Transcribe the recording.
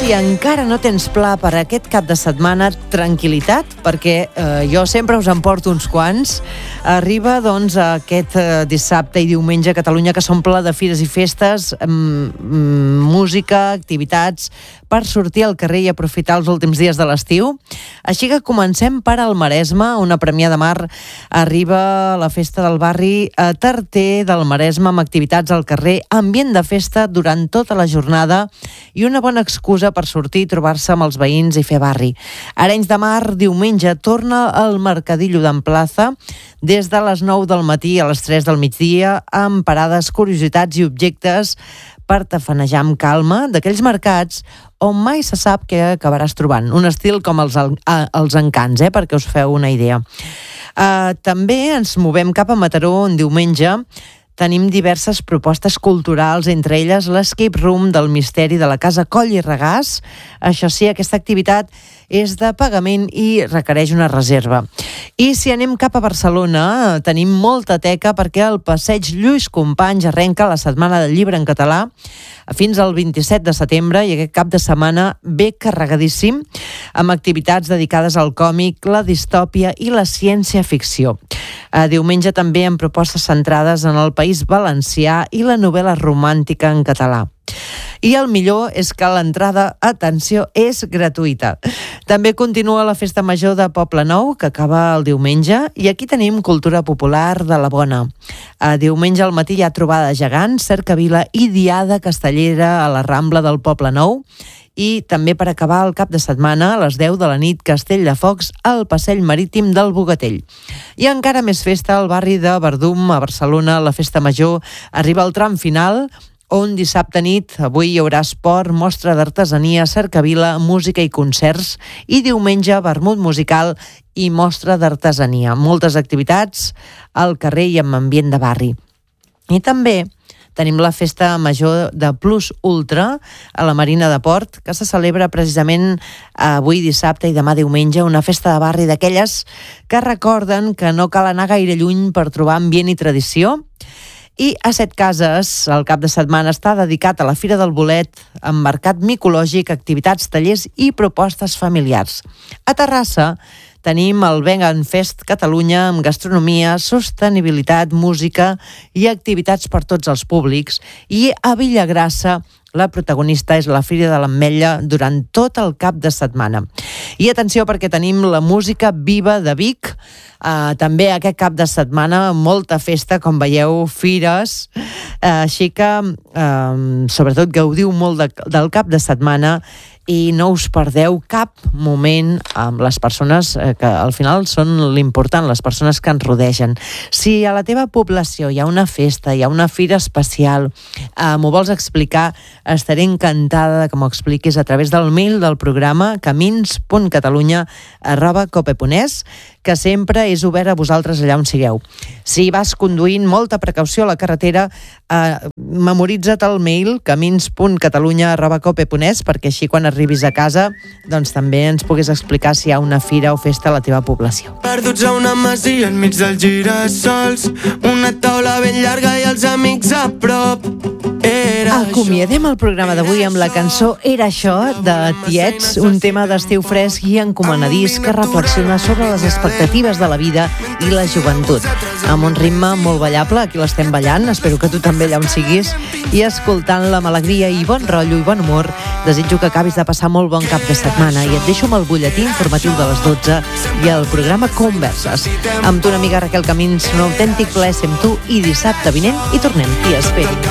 i encara no tens pla per aquest cap de setmana, tranquil·litat, perquè jo sempre us en porto uns quants. Arriba, doncs, aquest dissabte i diumenge a Catalunya, que s'omple de fires i festes, música, activitats, per sortir al carrer i aprofitar els últims dies de l'estiu. Així que comencem per al Maresme, on a Premià de Mar arriba la festa del barri Tarter del Maresme, amb activitats al carrer, ambient de festa durant tota la jornada i una bona excusa per sortir i trobar-se amb els veïns i fer barri. Arenys de Mar, diumenge, torna al Mercadillo d'Amplaza des de les 9 del matí a les 3 del migdia, amb parades, curiositats i objectes per tafanejar amb calma, d'aquells mercats on mai se sap què acabaràs trobant. Un estil com els Encants, perquè us feu una idea. També ens movem cap a Mataró, on diumenge tenim diverses propostes culturals, entre elles l'Escape Room del Misteri de la Casa Coll i Regàs. Això sí, aquesta activitat és de pagament i requereix una reserva. I si anem cap a Barcelona, tenim molta teca perquè el Passeig Lluís Companys arrenca la Setmana del Llibre en català fins al 27 de setembre i aquest cap de setmana ve carregadíssim amb activitats dedicades al còmic, la distòpia i la ciència-ficció. Diumenge també amb propostes centrades en el País Valencià i la novel·la romàntica en català. I el millor és que l'entrada, atenció, és gratuïta. També continua la Festa Major de Poble Nou, que acaba el diumenge, i aquí tenim cultura popular de la bona. Diumenge al matí hi ha trobada de gegants, cercavila i diada castellera a la Rambla del Poble Nou, i també per acabar el cap de setmana, a les 10 de la nit, Castell de Focs al Passeig Marítim del Bogatell. I encara més festa al barri de Verdum, a Barcelona. La Festa Major arriba al tram final, on dissabte nit, avui hi haurà esport, mostra d'artesania, cercavila, música i concerts, i diumenge vermut musical i mostra d'artesania. Moltes activitats al carrer i amb ambient de barri. I també tenim la Festa Major de Plus Ultra a la Marina de Port, que se celebra precisament avui dissabte i demà diumenge, una festa de barri d'aquelles que recorden que no cal anar gaire lluny per trobar ambient i tradició. I a Setcases, el cap de setmana està dedicat a la Fira del Bolet, amb mercat micològic, activitats, tallers i propostes familiars. A Terrassa tenim el Vegan Fest Catalunya, amb gastronomia, sostenibilitat, música i activitats per tots els públics. I a Villagrassa, la protagonista és la Fira de l'Ametlla durant tot el cap de setmana. I atenció, perquè tenim la música viva de Vic, també aquest cap de setmana, molta festa, com veieu, fires, així que sobretot gaudiu molt del cap de setmana i no us perdeu cap moment amb les persones que al final són l'important, les persones que ens rodegen. Si a la teva població hi ha una festa, hi ha una fira especial, m'ho vols explicar, estaré encantada que m'ho expliquis a través del mail del programa camins.catalunya@cope.es, que sempre és obert a vosaltres allà on sigueu. Si vas conduint, molta precaució a la carretera, memoritza't el mail camins.catalunya@cope.es, perquè així quan arribis a casa doncs també ens puguis explicar si hi ha una fira o festa a la teva població. Perduts a una masia enmig dels girassols, una taula ben llarga i els amics a prop. Acomiadem el programa d'avui amb la cançó Era això, de Tiets, un tema d'estiu fresc i encomanadís que reflexiona sobre les expectatives de la vida i la joventut. Amb un ritme molt ballable, aquí l'estem ballant, espero que tu també allà on siguis, i escoltant-la amb alegria i bon rotllo i bon humor. Desitjo que acabis de passar molt bon cap de setmana i et deixo amb el butlletí informatiu de les 12 i el programa Converses. Amb tu, una amiga Raquel Camins, un autèntic plaer ser amb tu, i dissabte vinent hi tornem. T'hi espero.